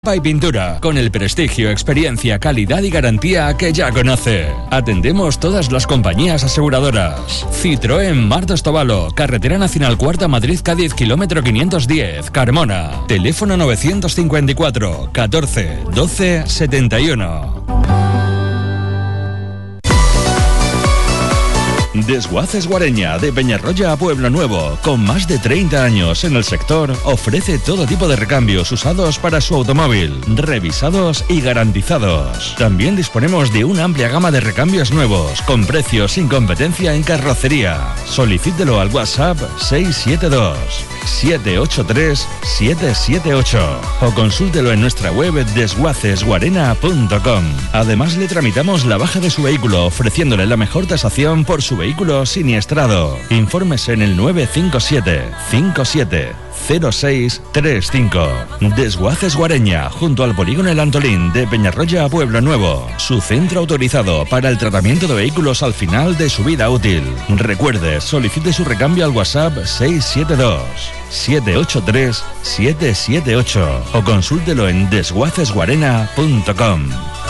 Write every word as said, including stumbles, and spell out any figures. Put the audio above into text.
Y Pintura, con el prestigio, experiencia, calidad y garantía que ya conoce. Atendemos todas las compañías aseguradoras. Citroën Martos Tobalo, Carretera Nacional Cuarta Madrid-Cádiz, kilómetro quinientos diez, Carmona. Teléfono novecientos cincuenta y cuatro, catorce, doce, setenta y uno. Desguaces Guareña, de Peñarroya a Pueblo Nuevo, con más de treinta años en el sector, ofrece todo tipo de recambios usados para su automóvil, revisados y garantizados. También disponemos de una amplia gama de recambios nuevos, con precios sin competencia en carrocería. Solicítelo al WhatsApp seis siete dos, siete ocho tres, siete siete ocho o consúltelo en nuestra web desguaces guarena punto com. Además, le tramitamos la baja de su vehículo, ofreciéndole la mejor tasación por su vehículo siniestrado. Informes en el nueve cinco siete, cinco siete, cero seis tres cinco. Desguaces Guareña, junto al polígono El Antolín, de Peñarroya a Pueblo Nuevo. Su centro autorizado para el tratamiento de vehículos al final de su vida útil. Recuerde, solicite su recambio al WhatsApp seis siete dos, siete ocho tres, siete siete ocho o consúltelo en desguaces guarena punto com.